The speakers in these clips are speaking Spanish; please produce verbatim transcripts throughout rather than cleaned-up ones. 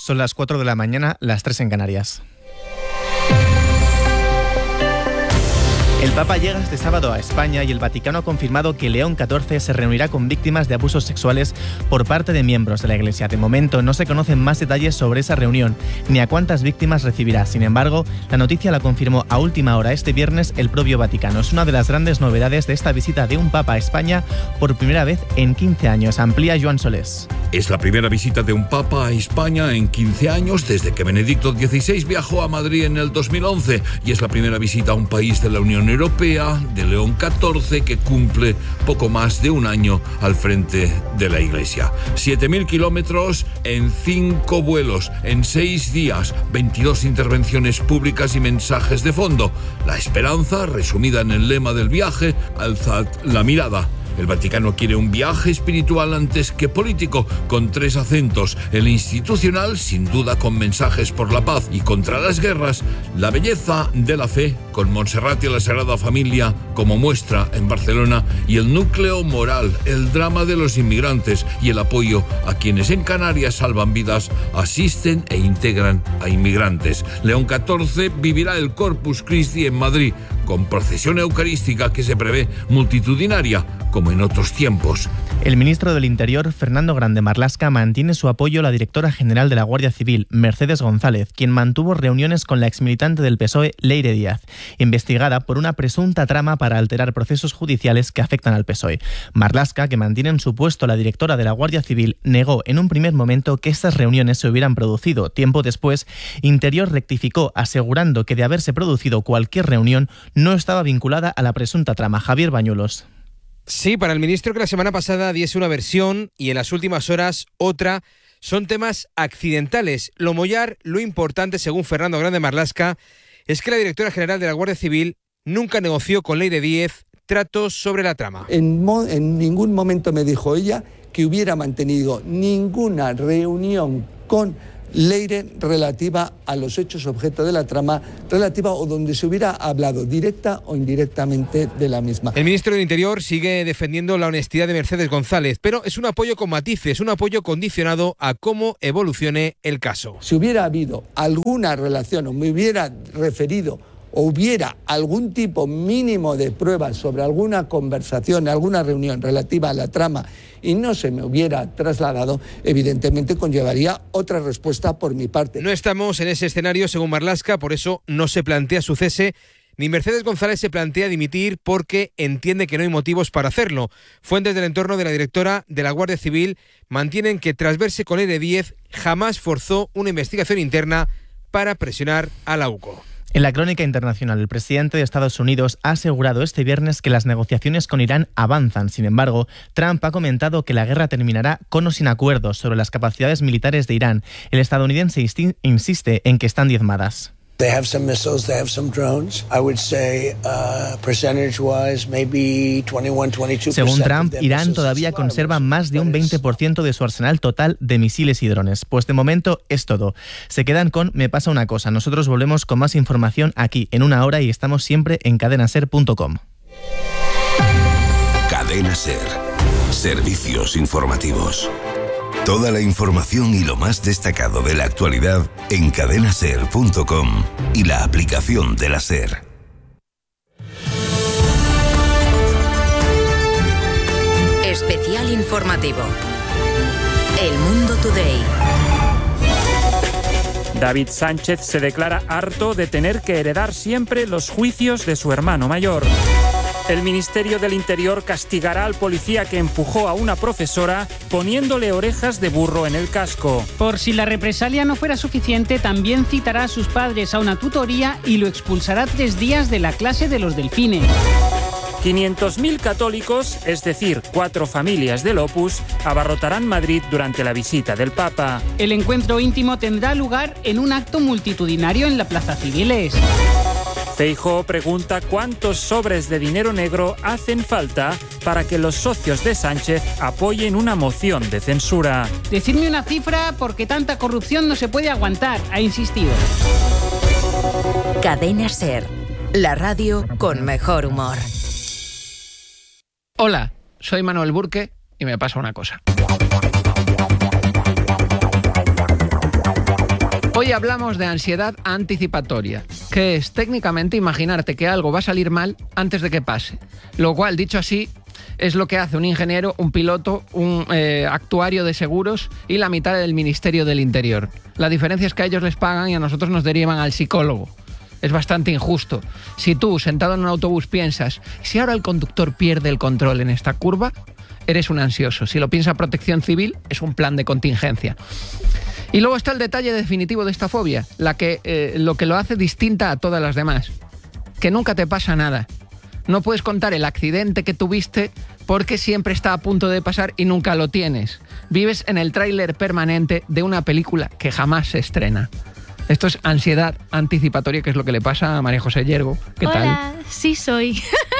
Son las cuatro de la mañana, las tres en Canarias. El Papa llega este sábado a España y el Vaticano ha confirmado que León catorce se reunirá con víctimas de abusos sexuales por parte de miembros de la Iglesia. De momento no se conocen más detalles sobre esa reunión ni a cuántas víctimas recibirá. Sin embargo, la noticia la confirmó a última hora este viernes el propio Vaticano. Es una de las grandes novedades de esta visita de un Papa a España por primera vez en quince años. Amplía Joan Solés. Es la primera visita de un Papa a España en quince años desde que Benedicto dieciséis viajó a Madrid en el dos mil once y es la primera visita a un país de la Unión Europea de León catorce, que cumple poco más de un año al frente de la Iglesia. siete mil kilómetros en cinco vuelos, en seis días, veintidós intervenciones públicas y mensajes de fondo. La esperanza, resumida en el lema del viaje, alzad la mirada. El Vaticano quiere un viaje espiritual antes que político, con tres acentos: el institucional, sin duda con mensajes por la paz y contra las guerras; la belleza de la fe, con Montserrat y la Sagrada Familia como muestra en Barcelona; y el núcleo moral, el drama de los inmigrantes y el apoyo a quienes en Canarias salvan vidas, asisten e integran a inmigrantes. León catorce vivirá el Corpus Christi en Madrid, con procesión eucarística que se prevé multitudinaria, como en otros tiempos. El ministro del Interior, Fernando Grande Marlaska, mantiene su apoyo a la directora general de la Guardia Civil, Mercedes González, quien mantuvo reuniones con la exmilitante del P S O E, Leire Díaz, investigada por una presunta trama para alterar procesos judiciales que afectan al P S O E. Marlaska, que mantiene en su puesto a la directora de la Guardia Civil, negó en un primer momento que estas reuniones se hubieran producido. Tiempo después, Interior rectificó, asegurando que de haberse producido cualquier reunión no estaba vinculada a la presunta trama. Javier Bañuelos. Sí, para el ministro, que la semana pasada diese una versión y en las últimas horas otra, son temas accidentales. Lo mollar, lo importante, según Fernando Grande Marlaska, es que la directora general de la Guardia Civil nunca negoció con Leire Díaz tratos sobre la trama. En, mo- en ningún momento me dijo ella que hubiera mantenido ninguna reunión con Leire relativa a los hechos objeto de la trama, relativa o donde se hubiera hablado directa o indirectamente de la misma. El ministro del Interior sigue defendiendo la honestidad de Mercedes González, pero es un apoyo con matices, un apoyo condicionado a cómo evolucione el caso. Si hubiera habido alguna relación o me hubiera referido o hubiera algún tipo mínimo de pruebas sobre alguna conversación, alguna reunión relativa a la trama y no se me hubiera trasladado, evidentemente conllevaría otra respuesta por mi parte. No estamos en ese escenario, según Marlaska, por eso no se plantea su cese, ni Mercedes González se plantea dimitir porque entiende que no hay motivos para hacerlo. Fuentes del entorno de la directora de la Guardia Civil mantienen que, tras verse con Leire Díaz, jamás forzó una investigación interna para presionar a la U C O. En la crónica internacional, el presidente de Estados Unidos ha asegurado este viernes que las negociaciones con Irán avanzan. Sin embargo, Trump ha comentado que la guerra terminará con o sin acuerdos sobre las capacidades militares de Irán. El estadounidense insiste en que están diezmadas. They have some missiles, they have some drones. I would say, uh, percentage-wise, maybe twenty-one, twenty-two percent. Según Trump, Irán todavía conserva más de un veinte por ciento de su arsenal total de misiles y drones. Pues de momento es todo. Se quedan con Me pasa una cosa. Nosotros volvemos con más información aquí en una hora y estamos siempre en cadena ser punto com. Cadena Ser. Servicios informativos. Toda la información y lo más destacado de la actualidad en cadena ser punto com y la aplicación de la SER. Especial informativo. El Mundo Today. David Sánchez se declara harto de tener que heredar siempre los juicios de su hermano mayor. El Ministerio del Interior castigará al policía que empujó a una profesora poniéndole orejas de burro en el casco. Por si la represalia no fuera suficiente, también citará a sus padres a una tutoría y lo expulsará tres días de la clase de los delfines. quinientos mil católicos, es decir, cuatro familias del Opus, abarrotarán Madrid durante la visita del Papa. El encuentro íntimo tendrá lugar en un acto multitudinario en la Plaza Cibeles. Feijóo pregunta cuántos sobres de dinero negro hacen falta para que los socios de Sánchez apoyen una moción de censura. Decidme una cifra porque tanta corrupción no se puede aguantar, ha insistido. Cadena Ser, la radio con mejor humor. Hola, soy Manuel Burke y me pasa una cosa. Hoy hablamos de ansiedad anticipatoria, que es técnicamente imaginarte que algo va a salir mal antes de que pase. Lo cual, dicho así, es lo que hace un ingeniero, un piloto, un eh, actuario de seguros y la mitad del Ministerio del Interior. La diferencia es que a ellos les pagan y a nosotros nos derivan al psicólogo. Es bastante injusto. Si tú, sentado en un autobús, piensas, si ahora el conductor pierde el control en esta curva, eres un ansioso. Si lo piensa Protección Civil, es un plan de contingencia. Y luego está el detalle definitivo de esta fobia, la que, eh, lo que lo hace distinta a todas las demás. Que nunca te pasa nada. No puedes contar el accidente que tuviste porque siempre está a punto de pasar y nunca lo tienes. Vives en el tráiler permanente de una película que jamás se estrena. Esto es ansiedad anticipatoria, que es lo que le pasa a María José Yergo. ¿Qué Hola, tal? Hola, sí soy.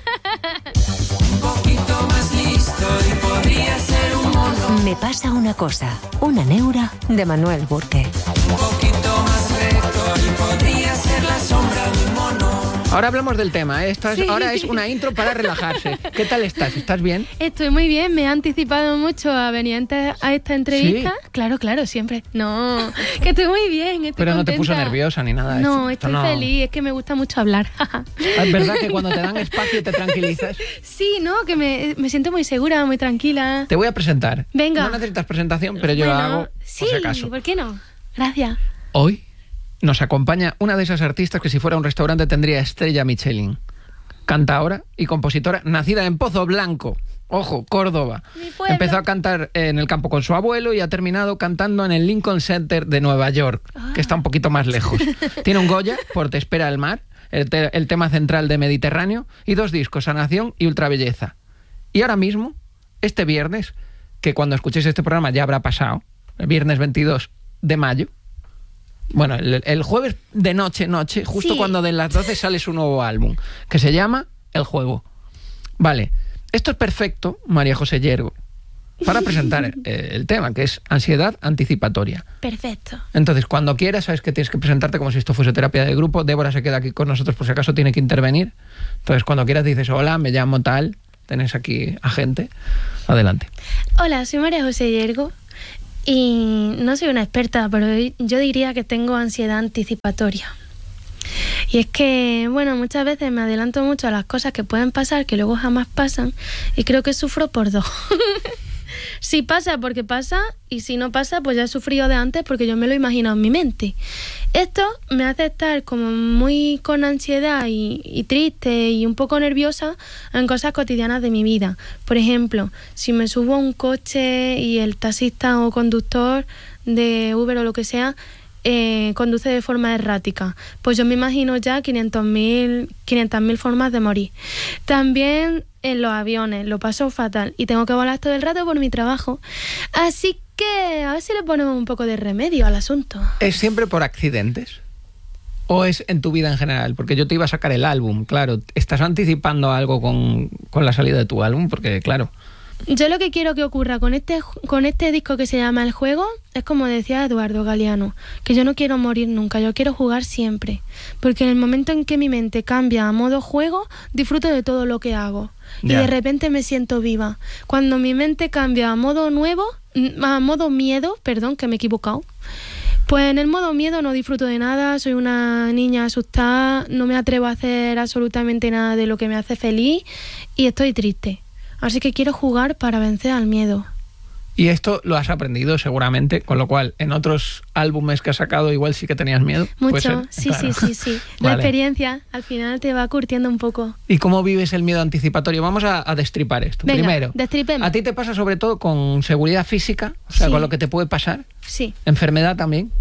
Un poquito más listo y podría ser un mono. Me pasa una cosa, una neura de Manuel Burke. Un poquito más recto y podría ser la sombra de un mono. Ahora hablamos del tema, ¿eh? Esto es, Sí. Ahora es una intro para relajarse. ¿Qué tal estás? ¿Estás bien? Estoy muy bien, me he anticipado mucho a venir antes a esta entrevista. ¿Sí? Claro, claro, siempre. No, que estoy muy bien, estoy Pero no te contenta. puso nerviosa ni nada. No, Esto estoy no. feliz, es que me gusta mucho hablar. ¿Es verdad que cuando te dan espacio te tranquilizas? Sí, no, que me, me siento muy segura, muy tranquila. Te voy a presentar. Venga. No necesitas presentación, pero yo Bueno, lo hago sí, por si acaso. ¿por qué no? Gracias. Hoy nos acompaña una de esas artistas que si fuera un restaurante tendría estrella Michelin. Cantaora y compositora, nacida en Pozo Blanco. Ojo, Córdoba. Mi pueblo. Empezó a cantar en el campo con su abuelo y ha terminado cantando en el Lincoln Center de Nueva York, Ah. que está un poquito más lejos. Tiene un Goya por Te espera el mar, el, te- el tema central de Mediterráneo, y dos discos, Sanación y Ultrabelleza. Y ahora mismo, este viernes, que cuando escuchéis este programa ya habrá pasado, el viernes veintidós de mayo, bueno, el, el jueves de noche, noche, justo Sí. cuando de las doce sale su nuevo álbum, que se llama El Juego. Vale, esto es perfecto, María José Yergo, para presentar eh, el tema, que es ansiedad anticipatoria. Perfecto. Entonces, cuando quieras, sabes que tienes que presentarte como si esto fuese terapia de grupo. Débora se queda aquí con nosotros por si acaso tiene que intervenir. Entonces, cuando quieras dices, hola, me llamo tal, tenés aquí a gente. Adelante. Hola, soy María José Yergo y no soy una experta, pero yo diría que tengo ansiedad anticipatoria. Y es que, bueno, muchas veces me adelanto mucho a las cosas que pueden pasar, que luego jamás pasan, y creo que sufro por dos. Si pasa, porque pasa, y si no pasa, pues ya he sufrido de antes porque yo me lo he imaginado en mi mente. Esto me hace estar como muy con ansiedad y, y triste y un poco nerviosa en cosas cotidianas de mi vida. Por ejemplo, si me subo a un coche y el taxista o conductor de Uber o lo que sea eh, conduce de forma errática, pues yo me imagino ya quinientas mil formas de morir. También en los aviones lo paso fatal y tengo que volar todo el rato por mi trabajo, así que a ver si le ponemos un poco de remedio al asunto. ¿Es siempre por accidentes? ¿O es en tu vida en general? Porque yo te iba a sacar el álbum, claro. ¿Estás anticipando algo con, con la salida de tu álbum? Porque, claro... Yo lo que quiero que ocurra con este, con este disco que se llama El Juego es como decía Eduardo Galeano, que yo no quiero morir nunca, yo quiero jugar siempre. Porque en el momento en que mi mente cambia a modo juego, disfruto de todo lo que hago. Ya. Y de repente me siento viva. Cuando mi mente cambia a modo nuevo, a modo miedo, perdón, que me he equivocado, pues en el modo miedo no disfruto de nada, soy una niña asustada, no me atrevo a hacer absolutamente nada de lo que me hace feliz y estoy triste. Así que quiero jugar para vencer al miedo. Y esto lo has aprendido seguramente, con lo cual en otros álbumes que has sacado igual sí que tenías miedo. Mucho, Puede ser, sí, claro. sí, sí, sí. La Vale. experiencia al final te va curtiendo un poco. ¿Y cómo vives el miedo anticipatorio? Vamos a, a destripar esto. Venga, Primero, destripemos. ¿a ti te pasa sobre todo con seguridad física? O sea, Sí. con lo que te puede pasar. Sí. ¿Enfermedad también?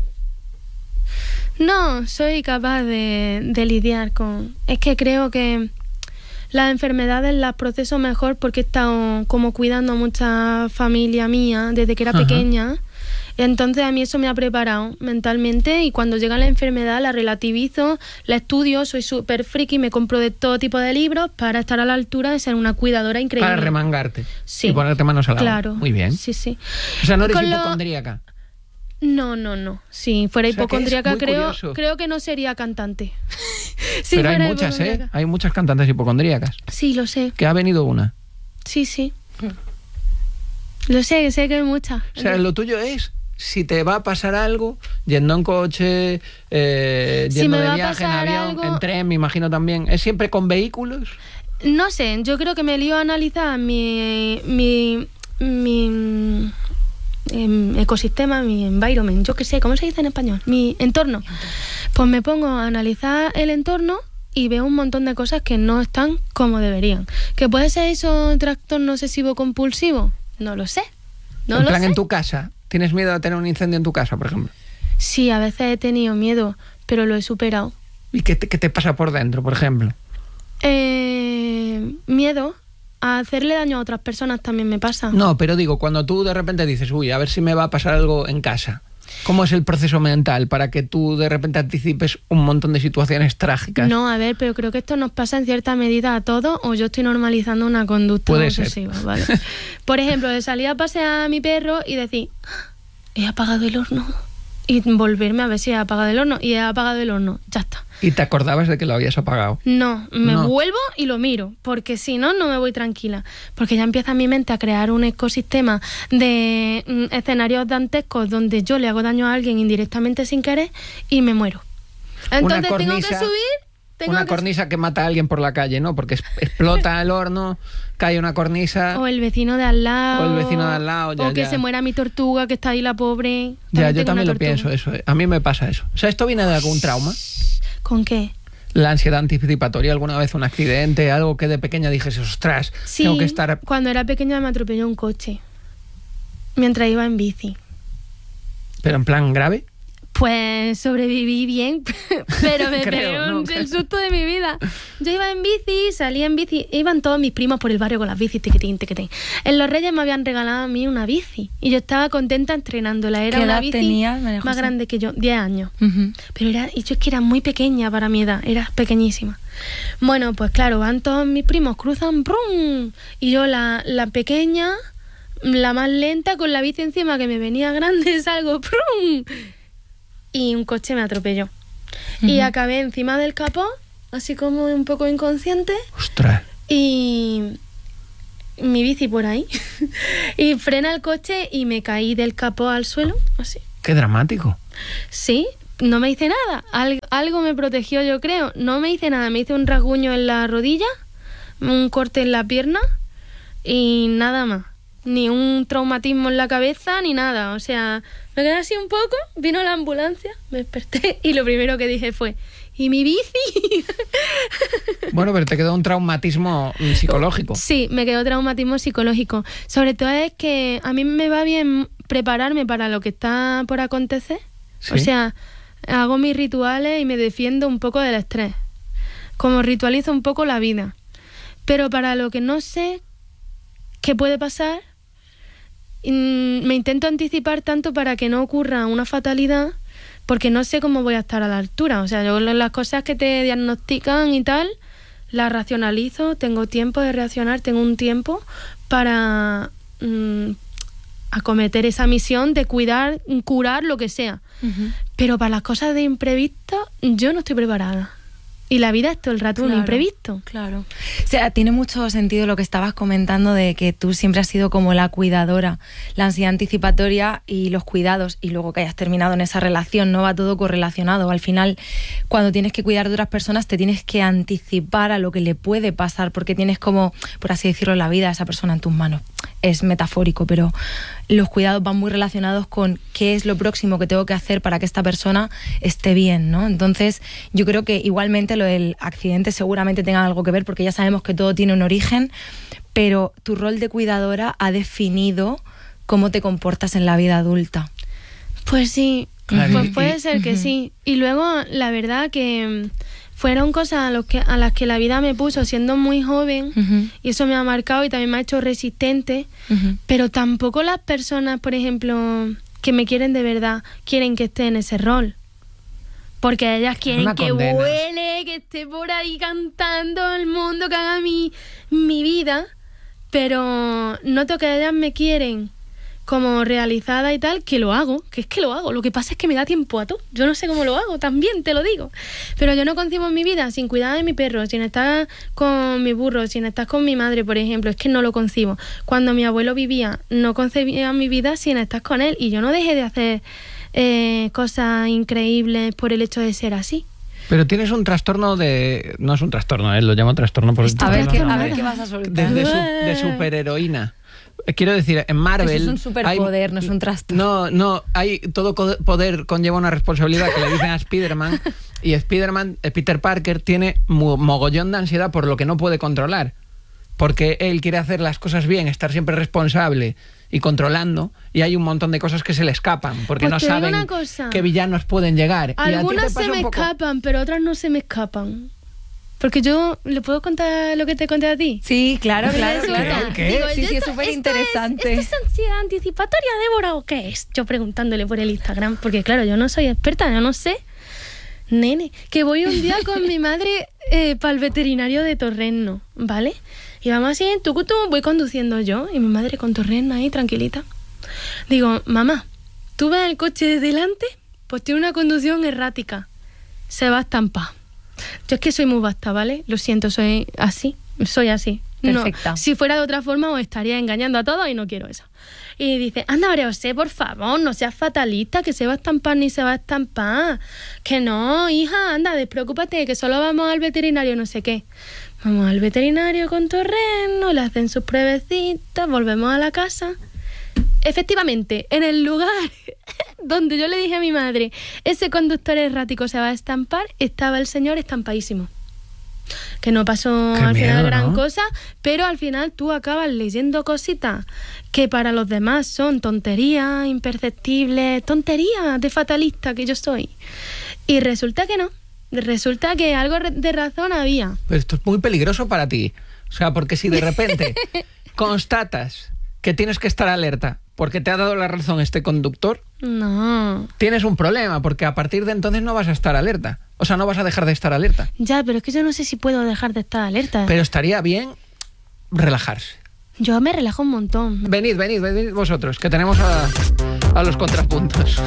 No, soy capaz de, de lidiar con... Es que creo que las enfermedades las proceso mejor porque he estado como cuidando a mucha familia mía desde que era Ajá. pequeña. Entonces a mí eso me ha preparado mentalmente y cuando llega la enfermedad la relativizo, la estudio, soy súper friki, me compro de todo tipo de libros para estar a la altura de ser una cuidadora increíble. Para remangarte. Sí. Y ponerte manos a la obra. Claro. Muy bien. Sí, sí. O sea, no eres Con lo- hipocondríaca. No, no, no. Si fuera O sea, que es hipocondríaca, muy creo, curioso. creo que no sería cantante. Si Pero hay fuera muchas, ¿eh? hipocondríaca. Hay muchas cantantes hipocondríacas. Sí, lo sé. Que ha venido una. Sí, sí. Lo sé, sé que hay muchas. O sea, lo tuyo es si te va a pasar algo, yendo en coche, eh, Si yendo me de va a viaje, en pasar avión, algo- en tren, me imagino también. ¿Es siempre con vehículos? No sé, yo creo que me lío a analizar mi, mi, mi em, ecosistema, mi environment, yo qué sé, ¿cómo se dice en español? Mi entorno. Pues me pongo a analizar el entorno y veo un montón de cosas que no están como deberían. ¿Que puede ser eso trastorno obsesivo compulsivo? No lo sé. No en lo plan, sé. en tu casa. ¿Tienes miedo a tener un incendio en tu casa, por ejemplo? Sí, a veces he tenido miedo, pero lo he superado. ¿Y qué te, qué te pasa por dentro, por ejemplo? Eh, miedo a hacerle daño a otras personas también me pasa. No, pero digo, cuando tú de repente dices, uy, a ver si me va a pasar algo en casa. ¿Cómo es el proceso mental para que tú de repente anticipes un montón de situaciones trágicas? No, a ver, pero creo que esto nos pasa en cierta medida a todos, o yo estoy normalizando una conducta Puede ser. obsesiva, ¿vale? Por ejemplo, de salir a pasear a mi perro y decir, "Ah, he apagado el horno", y volverme a ver si he apagado el horno, y he apagado el horno, ya está. ¿Y te acordabas de que lo habías apagado? No, me No. vuelvo y lo miro, porque si no, no me voy tranquila. Porque ya empieza mi mente a crear un ecosistema de mm, escenarios dantescos donde yo le hago daño a alguien indirectamente sin querer y me muero. Entonces tengo que cornisa- subir, tengo Una que cornisa que mata a alguien por la calle, ¿no? Porque es- explota el horno, cae una cornisa. O el vecino de al lado. O el vecino de al lado, ya, O que ya. se muera mi tortuga, que está ahí la pobre. Ya, yo tengo también una lo tortuga. pienso eso. eh. A mí me pasa eso. O sea, ¿esto viene de algún trauma? ¿Con qué? La ansiedad anticipatoria, alguna vez un accidente, algo que de pequeña dijese, ostras, Sí, tengo que estar... cuando era pequeña me atropelló un coche. Mientras iba en bici. Pero en plan grave. Pues sobreviví bien, pero me Creo, pegué ¿no? un- el susto de mi vida. Yo iba en bici, salía en bici, iban todos mis primos por el barrio con las bicis, tiquitín, tiquitín. En los Reyes me habían regalado a mí una bici y yo estaba contenta entrenándola. Era ¿Qué una edad bici tenías, María más José? grande que yo, diez años. Pero era, y yo es que era muy pequeña para mi edad, era pequeñísima. Bueno, pues claro, van todos mis primos, cruzan, ¡brum! Y yo la, la pequeña, la más lenta, con la bici encima que me venía grande, salgo, ¡brum! Y un coche me atropelló. Y Ujú. acabé encima del capó, así como un poco inconsciente. Ostras. Y mi bici por ahí. Y frena el coche y me caí del capó al suelo, así. Qué dramático. Sí, no me hice nada. Al- algo me protegió, yo creo. No me hice nada. Me hice un rasguño en la rodilla, un corte en la pierna y nada más. Ni un traumatismo en la cabeza, ni nada. O sea, me quedé así un poco, vino la ambulancia, me desperté y lo primero que dije fue, ¿y mi bici? Bueno, pero te quedó un traumatismo mm, psicológico. Sí, me quedó traumatismo psicológico. Sobre todo es que a mí me va bien prepararme para lo que está por acontecer. ¿Sí? O sea, hago mis rituales y me defiendo un poco del estrés. Como ritualizo un poco la vida. Pero para lo que no sé qué puede pasar, mm, me intento anticipar tanto para que no ocurra una fatalidad, porque no sé cómo voy a estar a la altura. O sea, yo lo- las cosas que te diagnostican y tal, las racionalizo, tengo tiempo de reaccionar, tengo un tiempo para mm, acometer esa misión de cuidar, curar lo que sea. Pero para las cosas de imprevisto, yo no estoy preparada. Y la vida es todo el rato un Claro, imprevisto. Claro. O sea, tiene mucho sentido lo que estabas comentando de que tú siempre has sido como la cuidadora, la ansiedad anticipatoria y los cuidados, y luego que hayas terminado en esa relación, no va todo correlacionado. Al final, cuando tienes que cuidar de otras personas, te tienes que anticipar a lo que le puede pasar, porque tienes como, por así decirlo, la vida de esa persona en tus manos. Es metafórico, pero los cuidados van muy relacionados con qué es lo próximo que tengo que hacer para que esta persona esté bien, ¿no? Entonces, yo creo que igualmente lo del accidente seguramente tenga algo que ver, porque ya sabemos que todo tiene un origen, pero tu rol de cuidadora ha definido cómo te comportas en la vida adulta. Pues sí, Claro. pues Y- puede y- ser que ujú. sí. Y luego, la verdad que mm, fueron cosas a, los que, a las que la vida me puso siendo muy joven, y eso me ha marcado y también me ha hecho resistente, pero tampoco las personas, por ejemplo, que me quieren de verdad, quieren que esté en ese rol. Porque ellas quieren una que condena. vuele, que esté por ahí cantando el mundo, que haga mi, mi vida, pero noto que ellas me quieren como realizada y tal, que lo hago, que es que lo hago. Lo que pasa es que me da tiempo a todo. Yo no sé cómo lo hago, también te lo digo. Pero yo no concibo mi vida sin cuidar de mi perro, sin estar con mi burro, sin estar con mi madre, por ejemplo. Es que no lo concibo. Cuando mi abuelo vivía, no concebía mi vida sin estar con él. Y yo no dejé de hacer eh, cosas increíbles por el hecho de ser así. Pero tienes un trastorno de... No es un trastorno, ¿eh? Lo llamo trastorno por... A ver, qué, a ver qué vas a soltar. De, de, su, de superheroína. Quiero decir, en Marvel... Eso es un superpoder, hay, no es un trastorno. No, no, hay, todo poder conlleva una responsabilidad que le dicen a Spider-Man, y Spider-Man, Peter Parker, tiene mogollón de ansiedad por lo que no puede controlar. Porque él quiere hacer las cosas bien, estar siempre responsable y controlando, y hay un montón de cosas que se le escapan, porque pues no saben qué villanos pueden llegar. Algunas se me escapan, pero otras no se me escapan. Porque yo, ¿le puedo contar lo que te conté a ti? Sí, claro, claro. claro. ¿Qué? Digo, sí, sí, es esto, súper esto interesante. Es, ¿Esto es ansiedad anticipatoria, Débora, o qué es? Yo preguntándole por el Instagram, porque claro, yo no soy experta, yo no sé. Nene, que voy un día con mi madre eh, para el veterinario de Torreno, ¿vale? Y vamos así, en tucutu, voy conduciendo yo, y mi madre con Torreno ahí, tranquilita. Digo, mamá, ¿tú ves el coche de delante? Pues tiene una conducción errática. Se va a estampar. Yo es que soy muy vasta, ¿vale? Lo siento, soy así. Soy así. Perfecta. No, si fuera de otra forma os estaría engañando a todos y no quiero eso. Y dice, anda, María José, por favor, no seas fatalista, que se va a estampar ni se va a estampar. Que no, hija, anda, despreocúpate, que solo vamos al veterinario, no sé qué. Vamos al veterinario con Torreno, le hacen sus pruebecitas, volvemos a la casa. Efectivamente, en el lugar donde yo le dije a mi madre, ese conductor errático se va a estampar, estaba el señor estampadísimo. Que no pasó Qué al miedo, final gran ¿no? cosa, pero al final tú acabas leyendo cositas que para los demás son tonterías, imperceptibles, tonterías de fatalista que yo soy. Y resulta que no. Resulta que algo de razón había. Pero esto es muy peligroso para ti. O sea, porque si de repente constatas que tienes que estar alerta porque te ha dado la razón este conductor, no, tienes un problema, porque a partir de entonces no vas a estar alerta. O sea, no vas a dejar de estar alerta. ya, pero es que yo no sé si puedo dejar de estar alerta. Pero estaría bien relajarse. Yo me relajo un montón. Venid, venid, venid vosotros, que tenemos a, a los contrapuntos.